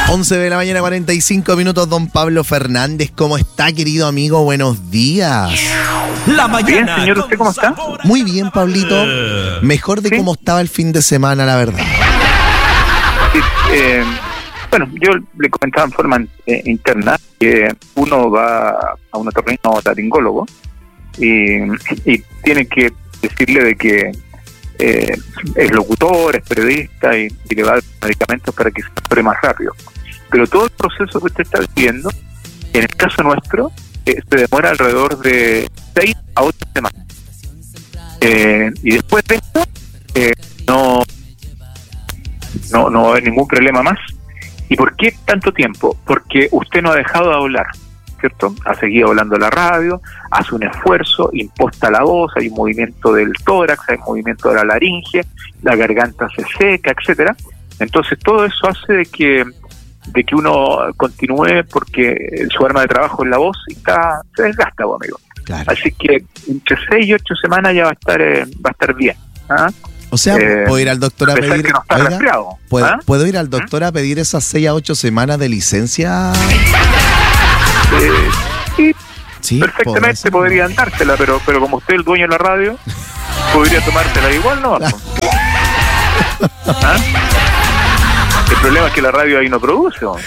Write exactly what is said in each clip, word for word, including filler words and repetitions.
once de la mañana, cuarenta y cinco minutos, don Pablo Fernández. ¿Cómo está, querido amigo? Buenos días. La mañana. Bien, señor, ¿usted cómo está? Muy bien, Pablito. Mejor de ¿Sí? cómo estaba el fin de semana, la verdad. Sí, eh, bueno, yo le comentaba en forma eh, interna que uno va a un otorrinolaringólogo y, y tiene que decirle de que eh, es locutor, es periodista y, y le va a dar medicamentos para que se mejore más rápido. Pero todo el proceso que usted está viviendo, en el caso nuestro, eh, se demora alrededor de seis a ocho semanas. Eh, y después de esto, eh, no, no, no va a haber ningún problema más. ¿Y por qué tanto tiempo? Porque usted no ha dejado de hablar, ¿cierto? Ha seguido hablando en la radio, hace un esfuerzo, imposta la voz, hay un movimiento del tórax, hay un movimiento de la laringe, la garganta se seca, etcétera. Entonces todo eso hace de que de que uno continúe, porque su arma de trabajo es la voz y está se desgasta, vos, amigo. Claro. Así que entre seis y ocho semanas ya va a estar eh, va a estar bien. ¿Ah? O sea, Eh, ¿puedo ir al doctor a a pesar pedir? que no está Oiga, resfriado, ¿puedo, ¿ah? ¿puedo ir al doctor a pedir esas seis a ocho semanas de licencia? Eh, sí, Sí, perfectamente podrían dársela, pero pero como usted es el dueño de la radio, podría tomársela igual, ¿no? ¿Ah? El problema es que la radio ahí no produce, ¿no?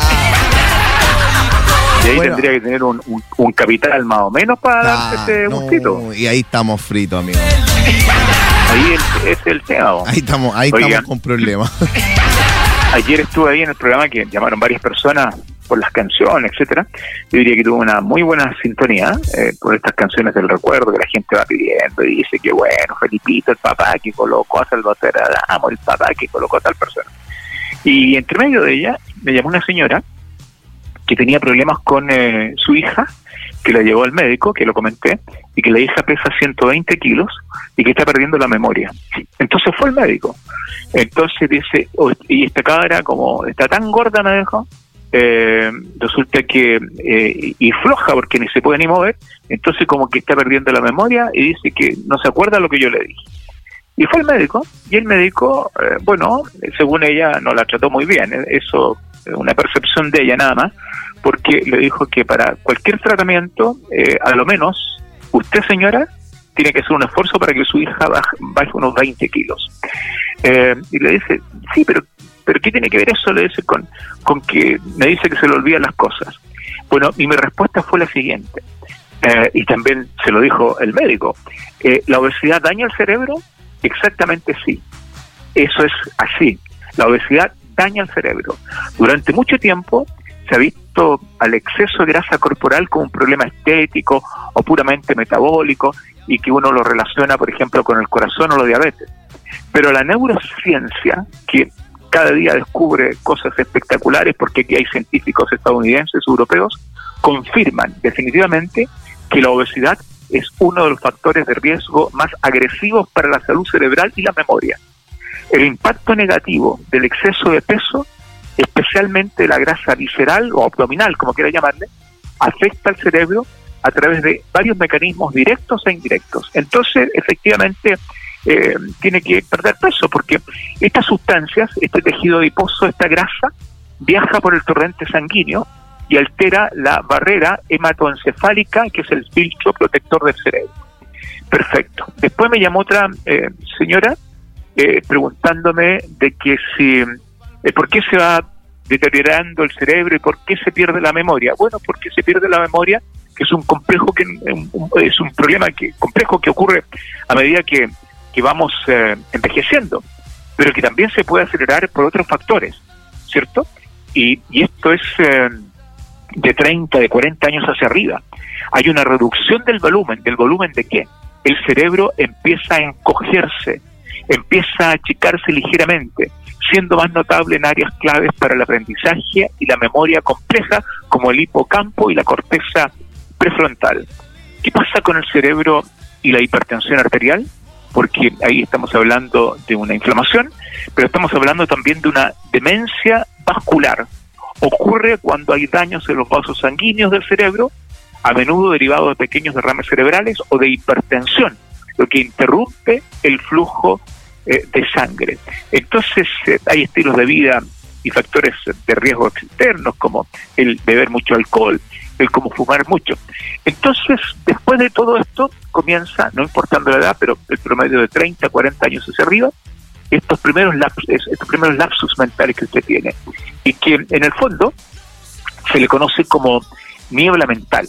Y ahí Bueno. tendría que tener un, un, un capital más o menos para Ah, darse este no, gustito. y ahí estamos fritos, amigo. Ahí el, es el tema. ¿No? Ahí estamos, ahí Oiga. estamos con problemas. Ayer estuve ahí en el programa que llamaron varias personas por las canciones, etcétera. Yo diría que tuvo una muy buena sintonía eh, por estas canciones del recuerdo que la gente va pidiendo y dice que bueno, Felipito, el papá que colocó a Salvatore Adamo, el papá que colocó a tal persona. Y entre medio de ella me llamó una señora que tenía problemas con eh, su hija, que la llevó al médico, que lo comenté, y que la hija pesa ciento veinte kilos y que está perdiendo la memoria. Entonces fue al médico. Entonces dice, oh, y esta cabra como está tan gorda, me dijo, eh, resulta que, eh, y floja porque ni se puede ni mover, entonces como que está perdiendo la memoria y dice que no se acuerda lo que yo le dije. Y fue al médico, y el médico, eh, bueno, según ella no la trató muy bien, eso es una percepción de ella nada más, porque le dijo que para cualquier tratamiento, eh, a lo menos, usted, señora, tiene que hacer un esfuerzo para que su hija baje, baje unos veinte kilos. Eh, y le dice, sí, pero pero ¿qué tiene que ver eso? Le dice con, con que me dice que se le olvidan las cosas. Bueno, y mi respuesta fue la siguiente, eh, y también se lo dijo el médico, eh, ¿la obesidad daña el cerebro? Exactamente sí, eso es así, la obesidad daña el cerebro. Durante mucho tiempo se ha visto al exceso de grasa corporal como un problema estético o puramente metabólico y que uno lo relaciona, por ejemplo, con el corazón o la diabetes. Pero la neurociencia, que cada día descubre cosas espectaculares, porque aquí hay científicos estadounidenses, europeos, confirman definitivamente que la obesidad es uno de los factores de riesgo más agresivos para la salud cerebral y la memoria. El impacto negativo del exceso de peso, especialmente la grasa visceral o abdominal, como quiera llamarle, afecta al cerebro a través de varios mecanismos directos e indirectos. Entonces, efectivamente, eh, tiene que perder peso, porque estas sustancias, este tejido adiposo, esta grasa, viaja por el torrente sanguíneo y altera la barrera hematoencefálica, que es el filtro protector del cerebro. Perfecto. Después me llamó otra eh, señora eh, preguntándome de que si, eh, por qué se va deteriorando el cerebro y por qué se pierde la memoria. Bueno, porque se pierde la memoria, que es un complejo que es un problema que complejo que ocurre a medida que, que vamos eh, envejeciendo, pero que también se puede acelerar por otros factores, ¿cierto? Y, y esto es eh, de treinta, de cuarenta años hacia arriba. Hay una reducción del volumen. ¿Del volumen de qué? El cerebro empieza a encogerse, empieza a achicarse ligeramente, siendo más notable en áreas claves para el aprendizaje y la memoria compleja, como el hipocampo y la corteza prefrontal. ¿Qué pasa con el cerebro y la hipertensión arterial? Porque ahí estamos hablando de una inflamación, pero estamos hablando también de una demencia vascular. Ocurre cuando hay daños en los vasos sanguíneos del cerebro, a menudo derivado de pequeños derrames cerebrales o de hipertensión, lo que interrumpe el flujo eh, de sangre. Entonces eh, hay estilos de vida y factores de riesgo externos como el beber mucho alcohol, el como fumar mucho. Entonces, después de todo esto, comienza, no importando la edad, pero el promedio de treinta, cuarenta años hacia arriba, estos primeros lapsus, estos primeros lapsus mentales que usted tiene, y que en el fondo se le conoce como niebla mental,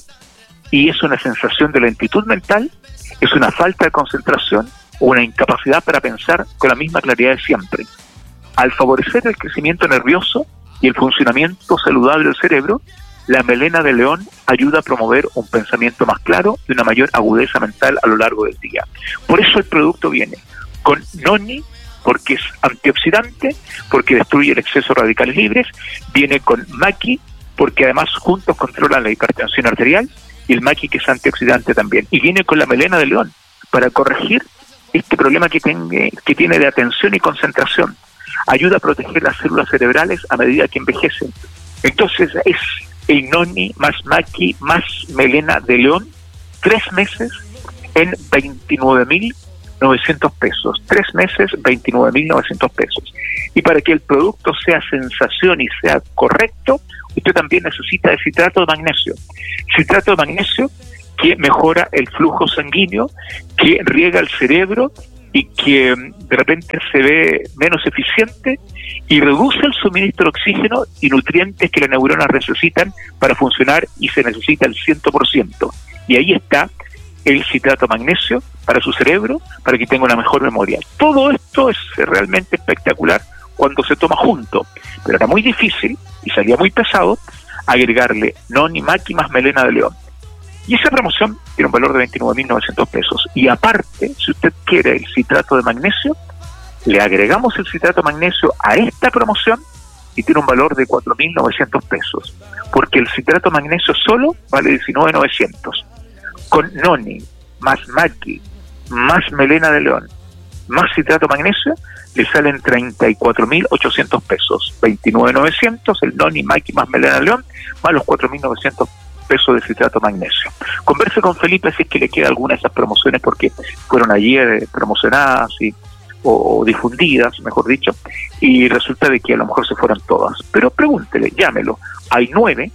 y es una sensación de lentitud mental, es una falta de concentración o una incapacidad para pensar con la misma claridad de siempre. Al favorecer el crecimiento nervioso y el funcionamiento saludable del cerebro, la melena de león ayuda a promover un pensamiento más claro y una mayor agudeza mental a lo largo del día. Por eso el producto viene con noni, porque es antioxidante, porque destruye el exceso de radicales libres, viene con maqui, porque además juntos controlan la hipertensión arterial, y el maqui que es antioxidante también, y viene con la melena de león para corregir este problema que, tenga, que tiene de atención y concentración. Ayuda a proteger las células cerebrales a medida que envejecen. Entonces es el noni más maqui más melena de león, tres meses en veintinueve mil novecientos pesos. Tres meses, veintinueve mil novecientos pesos. Y para que el producto sea sensación y sea correcto, usted también necesita de citrato de magnesio. Citrato de magnesio que mejora el flujo sanguíneo, que riega el cerebro y que de repente se ve menos eficiente y reduce el suministro de oxígeno y nutrientes que las neuronas necesitan para funcionar, y se necesita el cien por ciento. Y ahí está el citrato de magnesio para su cerebro, para que tenga una mejor memoria. Todo esto es realmente espectacular cuando se toma junto, pero era muy difícil y salía muy pesado agregarle noni maqui más melena de león. Y esa promoción tiene un valor de veintinueve mil novecientos pesos. Y aparte, si usted quiere el citrato de magnesio, le agregamos el citrato de magnesio a esta promoción y tiene un valor de cuatro mil novecientos pesos. Porque el citrato de magnesio solo vale diecinueve mil novecientos. Con noni, más maqui, más melena de león, más citrato de magnesio, le salen treinta y cuatro mil ochocientos pesos. veintinueve mil novecientos, el noni, maqui, más melena de león, más los cuatro mil novecientos pesos de citrato de magnesio. Converse con Felipe si es que le queda alguna de esas promociones, porque fueron ayer promocionadas y, o, o difundidas, mejor dicho, y resulta de que a lo mejor se fueron todas. Pero pregúntele, llámelo al nueve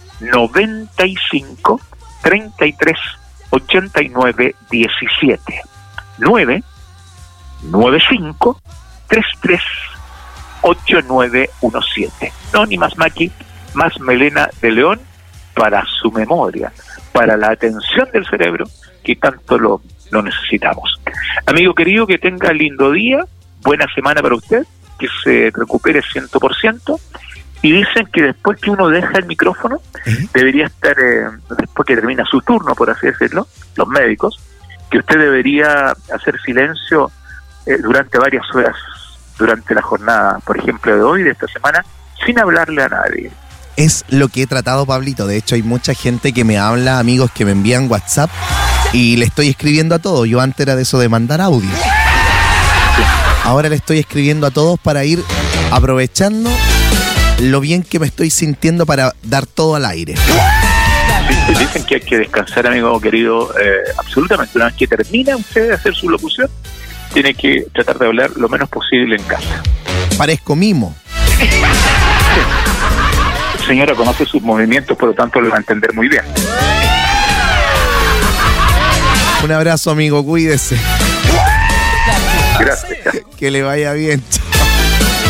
noventa y cinco treinta y tres ochenta y nueve diecisiete. nueve noventa y cinco treinta y tres ochenta y nueve diecisiete. No, ni más maqui, más melena de león para su memoria, para la atención del cerebro que tanto lo, lo necesitamos. Amigo querido, que tenga lindo día, buena semana para usted, que se recupere cien por ciento. Y dicen que después que uno deja el micrófono, ¿eh? debería estar, eh, después que termina su turno, por así decirlo, los médicos, que usted debería hacer silencio eh, durante varias horas, durante la jornada, por ejemplo, de hoy, de esta semana, sin hablarle a nadie. Es lo que he tratado, Pablito. De hecho, hay mucha gente que me habla, amigos que me envían WhatsApp, y le estoy escribiendo a todos. Yo antes era de eso de mandar audio. Ahora le estoy escribiendo a todos para ir aprovechando lo bien que me estoy sintiendo para dar todo al aire. Sí, dicen que hay que descansar, amigo querido, eh, absolutamente. Una vez que termina usted de hacer su locución, tiene que tratar de hablar lo menos posible en casa. Parezco mimo. La señora conoce sus movimientos, por lo tanto lo va a entender muy bien. Un abrazo, amigo, cuídese. Gracias. Que le vaya bien.